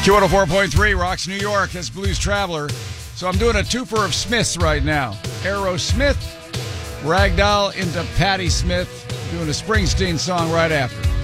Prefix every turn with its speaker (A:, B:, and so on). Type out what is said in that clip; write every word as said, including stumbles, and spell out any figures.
A: Q one oh four point three rocks New York. That's Blues Traveler. So I'm doing a twofer of Smiths right now. Aerosmith, Ragdoll into Patti Smith, doing a Springsteen song right after.